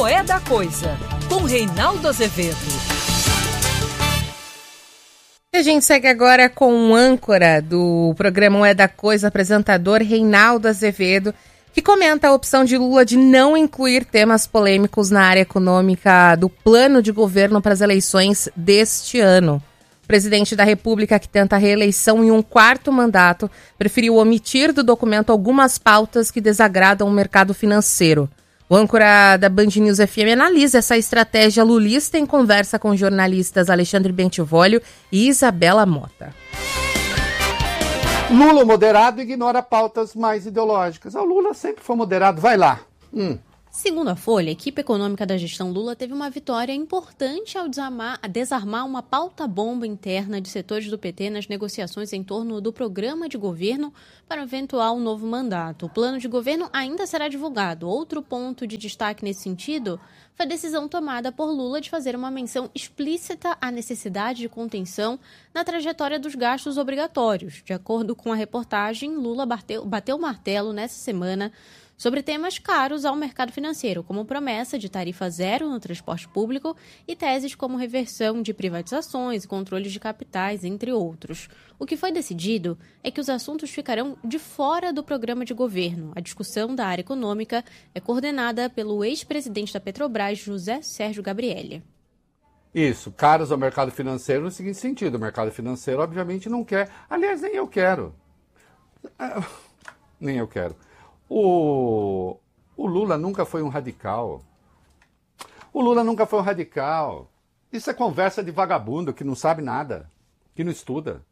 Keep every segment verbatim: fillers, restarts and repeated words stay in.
O É da Coisa, com Reinaldo Azevedo. E a gente segue agora com o âncora do programa O É da Coisa, apresentador Reinaldo Azevedo, que comenta a opção de Lula de não incluir temas polêmicos na área econômica do plano de governo para as eleições deste ano. O presidente da República, que tenta a reeleição em um quarto mandato, preferiu omitir do documento algumas pautas que desagradam o mercado financeiro. O âncora da Band News F M analisa essa estratégia lulista em conversa com jornalistas Alexandre Bentivolio e Isabela Mota. Lula moderado ignora pautas mais ideológicas. O Lula sempre foi moderado, vai lá. Hum. Segundo a Folha, a equipe econômica da gestão Lula teve uma vitória importante ao desarmar, desarmar uma pauta-bomba interna de setores do P T nas negociações em torno do programa de governo para um eventual novo mandato. O plano de governo ainda será divulgado. Outro ponto de destaque nesse sentido foi a decisão tomada por Lula de fazer uma menção explícita à necessidade de contenção na trajetória dos gastos obrigatórios. De acordo com a reportagem, Lula bateu, bateu o martelo nessa semana sobre temas caros ao mercado financeiro, como promessa de tarifa zero no transporte público e teses como reversão de privatizações e controles de capitais, entre outros. O que foi decidido é que os assuntos ficarão de fora do programa de governo. A discussão da área econômica é coordenada pelo ex-presidente da Petrobras, José Sérgio Gabrielli. Isso, caros ao mercado financeiro no seguinte sentido. O mercado financeiro, obviamente, não quer. Aliás, nem eu quero. Nem eu quero. O, o Lula nunca foi um radical. O Lula nunca foi um radical. Isso é conversa de vagabundo que não sabe nada, que não estuda.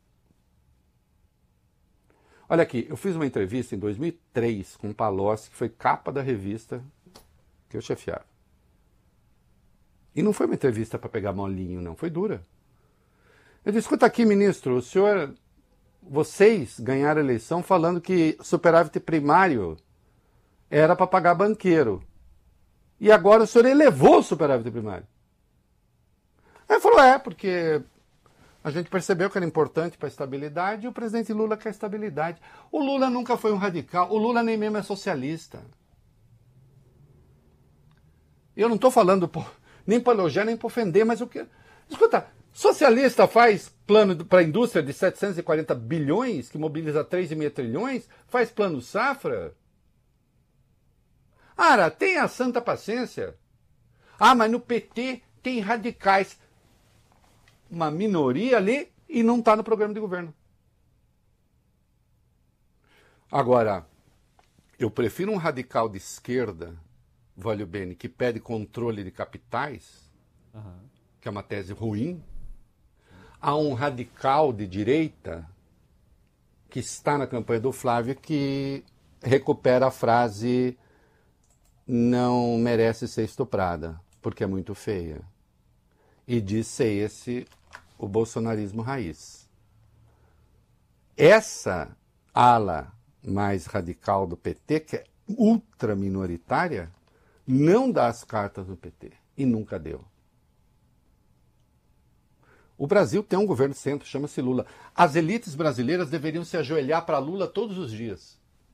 Olha aqui, eu fiz uma entrevista em dois mil e três com o Palocci, que foi capa da revista que eu chefiava. E não foi uma entrevista para pegar molinho, não, foi dura. Eu disse, escuta aqui, ministro, o senhor, vocês ganharam a eleição falando que superávit primário era para pagar banqueiro. E agora o senhor elevou o superávit primário. Aí ele falou, é, porque a gente percebeu que era importante para a estabilidade e o presidente Lula quer estabilidade. O Lula nunca foi um radical, o Lula nem mesmo é socialista. Eu não estou falando por, nem para elogiar, nem para ofender, mas o que... Escuta, socialista faz plano para a indústria de setecentos e quarenta bilhões, que mobiliza três vírgula cinco trilhões, faz plano safra... Ara, tenha santa paciência. Ah, mas no P T tem radicais. Uma minoria ali e não está no programa de governo. Agora, eu prefiro um radical de esquerda, Valio Bene, que pede controle de capitais, uhum. que é uma tese ruim, a um radical de direita que está na campanha do Flávio que recupera a frase não merece ser estuprada, porque é muito feia. E diz ser esse o bolsonarismo raiz. Essa ala mais radical do P T, que é ultra minoritária, não dá as cartas do P T. E nunca deu. O Brasil tem um governo de centro, chama-se Lula. As elites brasileiras deveriam se ajoelhar para Lula todos os dias.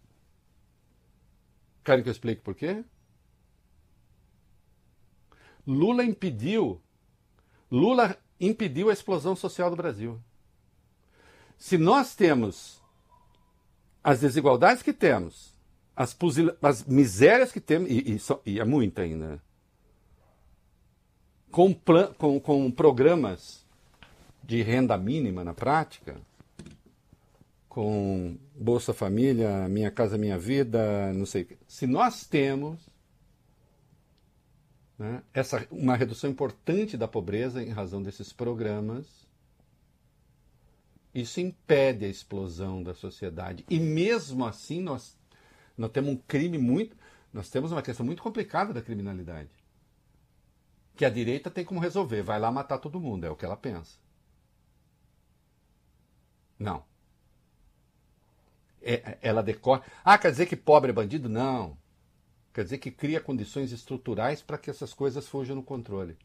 Querem que eu explique por quê? Lula impediu, Lula impediu a explosão social do Brasil. Se nós temos as desigualdades que temos, as, pusil, as misérias que temos, e, e, so, e é muita ainda, com, plan, com, com programas de renda mínima na prática, com Bolsa Família, Minha Casa Minha Vida, não sei o que. Se nós temos né, essa, uma redução importante da pobreza em razão desses programas, isso impede a explosão da sociedade. E mesmo assim nós, nós temos um crime muito... Nós temos uma questão muito complicada da criminalidade. Que a direita tem como resolver. Vai lá matar todo mundo, é o que ela pensa. Não. É, ela decorre... Ah, quer dizer que pobre é bandido? Não. Quer dizer que cria condições estruturais para que essas coisas fujam no controle.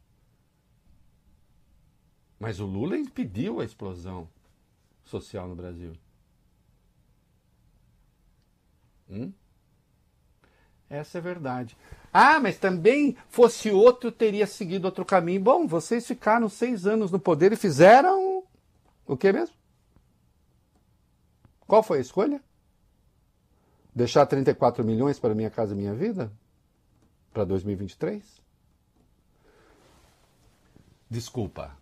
Mas o Lula impediu a explosão social no Brasil. Hum? Essa é a verdade. Ah, mas também fosse outro, teria seguido outro caminho. Bom, vocês ficaram seis anos no poder e fizeram o que mesmo? Qual foi a escolha? Deixar trinta e quatro milhões para Minha Casa Minha Vida? Para dois mil e vinte e três? Desculpa.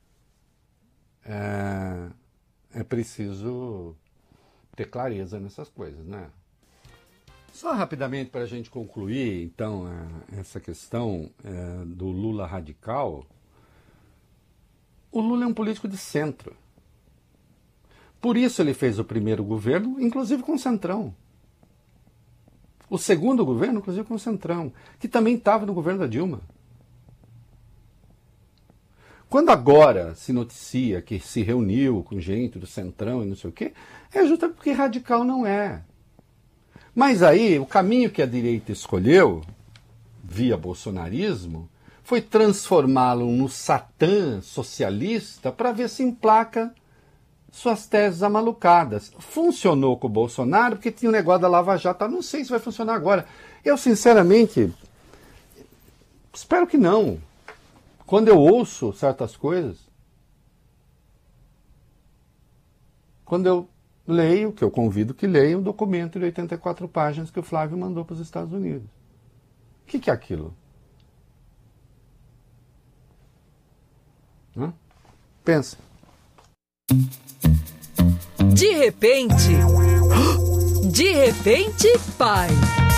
É, é preciso ter clareza nessas coisas, né? Só rapidamente para a gente concluir, então, essa questão é, do Lula radical. O Lula é um político de centro. Por isso ele fez o primeiro governo, inclusive com o Centrão. O segundo governo, inclusive com o Centrão, que também estava no governo da Dilma. Quando agora se noticia que se reuniu com gente do Centrão e não sei o quê, é justamente porque radical não é. Mas aí, o caminho que a direita escolheu, via bolsonarismo, foi transformá-lo no satã socialista para ver se emplaca suas teses amalucadas. Funcionou com o Bolsonaro porque tinha o um negócio da Lava Jato. Não sei se vai funcionar agora. Eu, sinceramente, espero que não. Quando eu ouço certas coisas, quando eu leio, que eu convido que leia, um documento de oitenta e quatro páginas que o Flávio mandou para os Estados Unidos. O que, que é aquilo? Hã? Pensa. De repente, de repente, pai.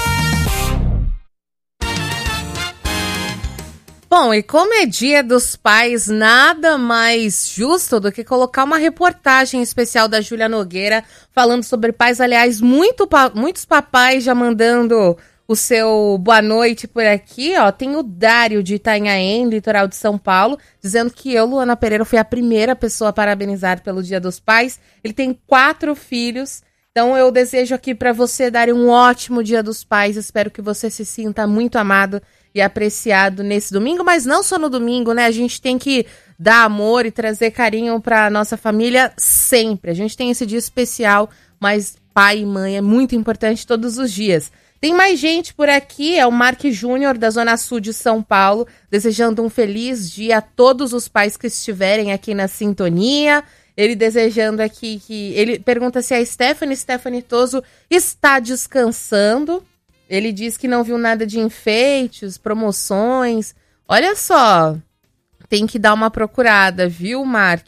Bom, e como é Dia dos Pais, nada mais justo do que colocar uma reportagem especial da Júlia Nogueira falando sobre pais. Aliás, muito pa- muitos papais já mandando o seu boa noite por aqui, ó. Tem o Dário de Itanhaém, litoral de São Paulo, dizendo que eu, Luana Pereira, fui a primeira pessoa a parabenizar pelo Dia dos Pais. Ele tem quatro filhos, então eu desejo aqui para você, Dário, um ótimo Dia dos Pais. Espero que você se sinta muito amado e apreciado nesse domingo, mas não só no domingo, né? A gente tem que dar amor e trazer carinho para nossa família sempre. A gente tem esse dia especial, mas pai e mãe é muito importante todos os dias. Tem mais gente por aqui, é o Mark Júnior, da Zona Sul de São Paulo, desejando um feliz dia a todos os pais que estiverem aqui na sintonia. Ele desejando aqui que... Ele pergunta se a Stephanie, Stephanie Toso está descansando. Ele diz que não viu nada de enfeites, promoções. Olha só, tem que dar uma procurada, viu, Mark?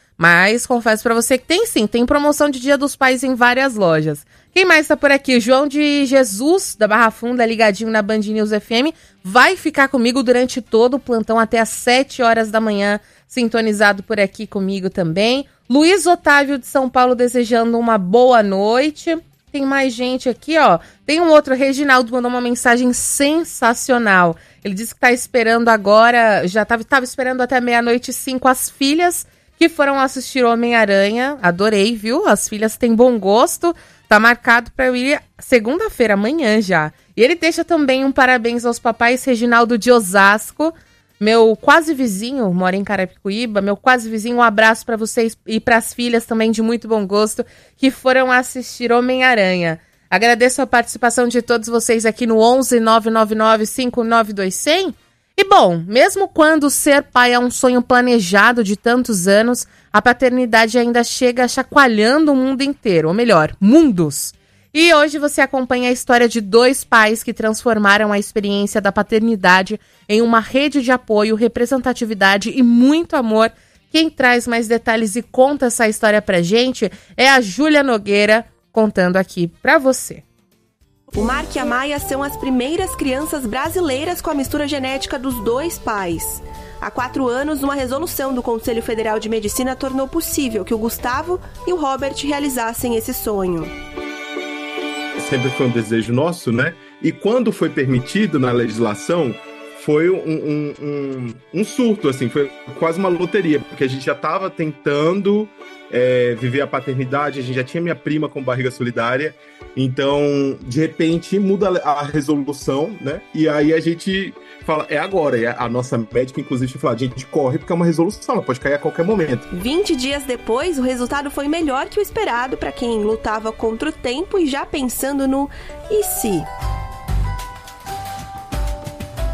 Mas confesso pra você que tem sim, tem promoção de Dia dos Pais em várias lojas. Quem mais tá por aqui? João de Jesus, da Barra Funda, ligadinho na Band News F M. Vai ficar comigo durante todo o plantão até às sete horas da manhã, sintonizado por aqui comigo também. Luiz Otávio de São Paulo desejando uma boa noite. Tem mais gente aqui, ó. Tem um outro, Reginaldo mandou uma mensagem sensacional. Ele disse que tá esperando agora, já tava, tava esperando até meia-noite e cinco as filhas que foram assistir Homem-Aranha. Adorei, viu? As filhas têm bom gosto. Tá marcado para eu ir segunda-feira, amanhã já. E ele deixa também um parabéns aos papais, Reginaldo de Osasco, meu quase vizinho, mora em Carapicuíba, meu quase vizinho, um abraço para vocês e para as filhas também de muito bom gosto, que foram assistir Homem-Aranha. Agradeço a participação de todos vocês aqui no onze nove nove nove cinco nove dois zero zero. E bom, mesmo quando ser pai é um sonho planejado de tantos anos, a paternidade ainda chega chacoalhando o mundo inteiro, ou melhor, mundos. E hoje você acompanha a história de dois pais que transformaram a experiência da paternidade em uma rede de apoio, representatividade e muito amor. Quem traz mais detalhes e conta essa história pra gente é a Júlia Nogueira, contando aqui pra você. O Mark e a Maia são as primeiras crianças brasileiras com a mistura genética dos dois pais. Há quatro anos, uma resolução do Conselho Federal de Medicina tornou possível que o Gustavo e o Robert realizassem esse sonho. Sempre foi um desejo nosso, né? E quando foi permitido na legislação, foi um, um, um, um surto, assim, foi quase uma loteria, porque a gente já estava tentando é, viver a paternidade, a gente já tinha minha prima com barriga solidária, então, de repente, muda a resolução, né? E aí a gente fala, é agora, e a nossa médica, inclusive, fala, a gente corre porque é uma resolução, ela pode cair a qualquer momento. vinte dias depois, o resultado foi melhor que o esperado para quem lutava contra o tempo e já pensando no e se?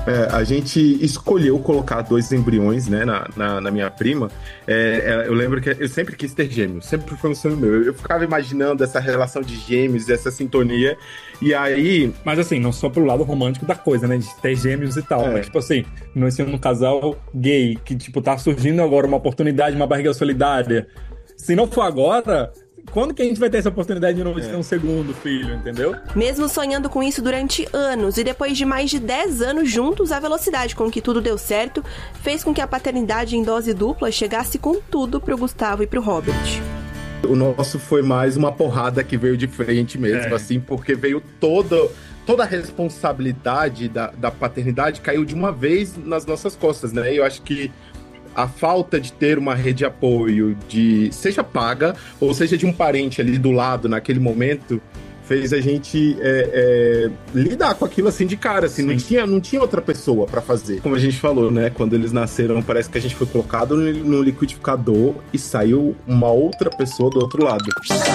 É, a gente escolheu colocar dois embriões, né, na, na, na minha prima. É, eu lembro que eu sempre quis ter gêmeos, sempre foi um sonho meu. Eu, eu ficava imaginando essa relação de gêmeos, essa sintonia, e aí... Mas assim, não só pelo lado romântico da coisa, né, de ter gêmeos e tal, é. mas tipo assim, nós sendo um casal gay, que tipo, tá surgindo agora uma oportunidade, uma barriga solidária. Se não for agora... Quando que a gente vai ter essa oportunidade de novo de ter um segundo filho, entendeu? Mesmo sonhando com isso durante anos e depois de mais de dez anos juntos, a velocidade com que tudo deu certo fez com que a paternidade em dose dupla chegasse com tudo pro Gustavo e pro Robert. O nosso foi mais uma porrada que veio de frente mesmo, é. assim, porque veio toda... Toda a responsabilidade da, da paternidade caiu de uma vez nas nossas costas, né? Eu acho que a falta de ter uma rede de apoio, de seja paga, ou seja de um parente ali do lado naquele momento, fez a gente é, é, lidar com aquilo assim de cara, assim, não tinha, não tinha outra pessoa pra fazer. Como a gente falou, né, quando eles nasceram, parece que a gente foi colocado no, no liquidificador e saiu uma outra pessoa do outro lado.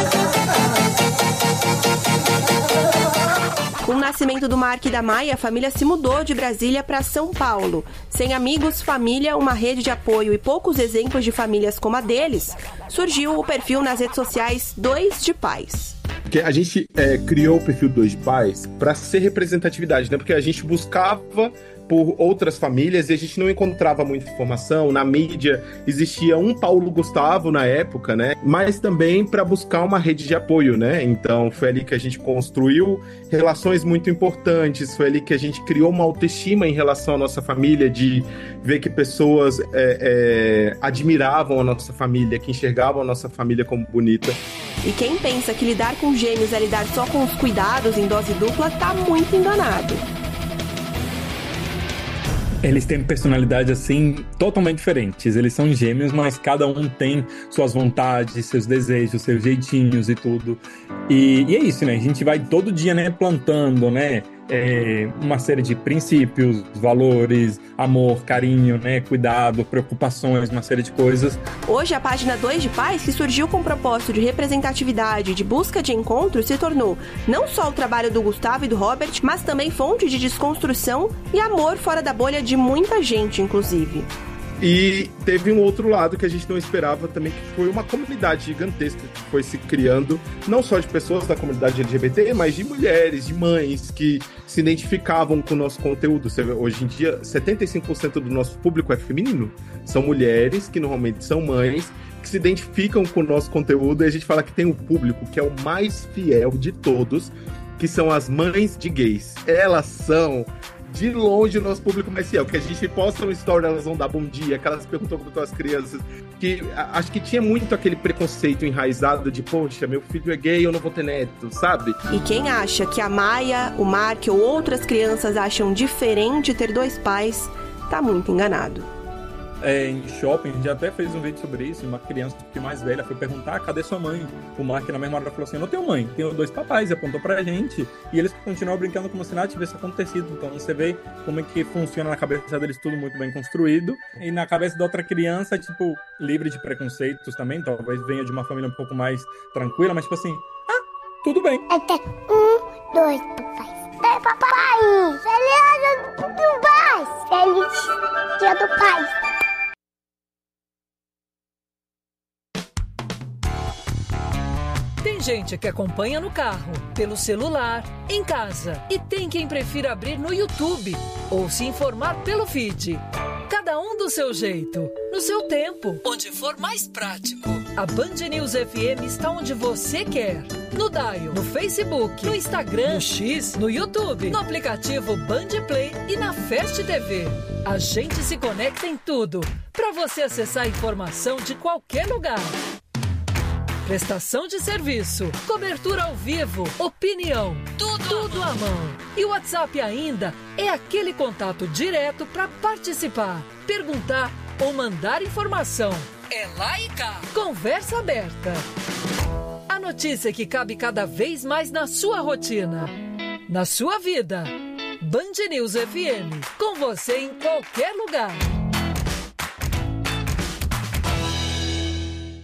Com o nascimento do Mark e da Maia, a família se mudou de Brasília para São Paulo. Sem amigos, família, uma rede de apoio e poucos exemplos de famílias como a deles, surgiu o perfil nas redes sociais Dois de Pais. Porque a gente é, criou o perfil Dois de Pais para ser representatividade, né? Porque a gente buscava por outras famílias e a gente não encontrava muita informação. Na mídia existia um Paulo Gustavo na época, né? Mas também para buscar uma rede de apoio, né? Então foi ali que a gente construiu relações muito importantes, foi ali que a gente criou uma autoestima em relação à nossa família, de ver que pessoas é, é, admiravam a nossa família, que enxergavam a nossa família como bonita. E quem pensa que lidar com gêmeos é lidar só com os cuidados em dose dupla tá muito enganado. Eles têm personalidades, assim, totalmente diferentes. Eles são gêmeos, mas cada um tem suas vontades, seus desejos, seus jeitinhos e tudo. E, e é isso, né? A gente vai todo dia, né, plantando, né? É, uma série de princípios, valores, amor, carinho, né, cuidado, preocupações, uma série de coisas. Hoje a página Dois de Pais, que surgiu com o propósito de representatividade, de busca de encontro, se tornou não só o trabalho do Gustavo e do Robert, mas também fonte de desconstrução e amor fora da bolha de muita gente, inclusive. E teve um outro lado que a gente não esperava também, que foi uma comunidade gigantesca que foi se criando, não só de pessoas da comunidade L G B T, mas de mulheres, de mães que se identificavam com o nosso conteúdo. Hoje em dia, setenta e cinco por cento do nosso público é feminino. São mulheres que normalmente são mães, que se identificam com o nosso conteúdo, e a gente fala que tem um público que é o mais fiel de todos, que são as mães de gays. Elas são... de longe o nosso público mais fiel, que a gente posta uma story, elas vão dar bom dia, que elas perguntam como estão as crianças, que a, acho que tinha muito aquele preconceito enraizado de, poxa, meu filho é gay, eu não vou ter neto, sabe? E quem acha que a Maia, o Mark ou outras crianças acham diferente ter dois pais, tá muito enganado. É, em shopping, a gente até fez um vídeo sobre isso, uma criança que mais velha foi perguntar, cadê sua mãe? O Mark na mesma hora falou assim, eu não tenho mãe, tenho dois papais, e apontou pra gente, e eles continuam brincando como se nada tivesse acontecido. Então você vê como é que funciona na cabeça deles tudo muito bem construído, e na cabeça da outra criança, tipo, livre de preconceitos também, talvez venha de uma família um pouco mais tranquila, mas tipo assim, ah, tudo bem. Eu tenho um, dois papais. Tem papai! Feliz dia do pai! Feliz dia do pai! Tem gente que acompanha no carro, pelo celular, em casa. E tem quem prefira abrir no YouTube ou se informar pelo feed. Cada um do seu jeito, no seu tempo, onde for mais prático. A Band News F M está onde você quer. No Dial, no Facebook, no Instagram, no X, no YouTube, no aplicativo Band Play e na Fast T V. A gente se conecta em tudo, para você acessar a informação de qualquer lugar. Prestação de serviço, cobertura ao vivo, opinião, tudo, tudo à mão. E o WhatsApp ainda é aquele contato direto para participar, perguntar ou mandar informação. É lá e cá. Conversa aberta. A notícia que cabe cada vez mais na sua rotina, na sua vida. Band News F M, com você em qualquer lugar.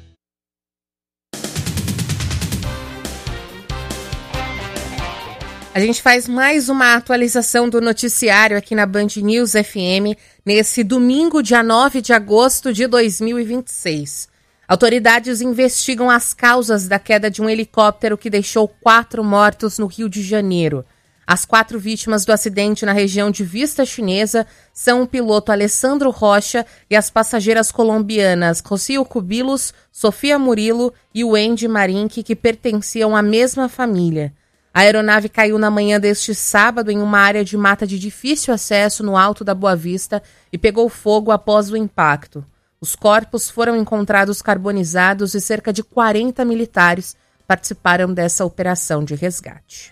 A A gente faz mais uma atualização do noticiário aqui na Band News F M nesse domingo, dia nove de agosto de dois mil e vinte e seis. Autoridades investigam as causas da queda de um helicóptero que deixou quatro mortos no Rio de Janeiro. As quatro vítimas do acidente na região de Vista Chinesa são o piloto Alessandro Rocha e as passageiras colombianas Rocio Cubilos, Sofia Murilo e Wendy Marinque, que pertenciam à mesma família. A aeronave caiu na manhã deste sábado em uma área de mata de difícil acesso no Alto da Boa Vista e pegou fogo após o impacto. Os corpos foram encontrados carbonizados e cerca de quarenta militares participaram dessa operação de resgate.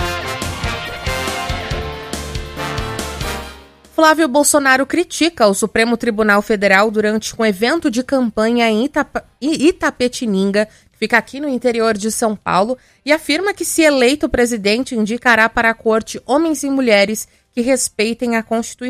Flávio Bolsonaro critica o Supremo Tribunal Federal durante um evento de campanha em Itapa- Itapetininga, que fica aqui no interior de São Paulo, e afirma que, se eleito presidente, indicará para a corte homens e mulheres que respeitem a Constituição.